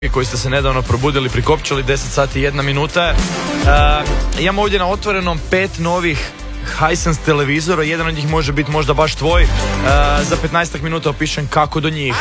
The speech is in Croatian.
koji ste se nedavno probudili, prikopčali, 10 sati i 1 minuta. Imamo ovdje na otvorenom 5 novih Hisense televizora, jedan od njih može biti možda baš tvoj. Za 15 minuta opišem kako do njih.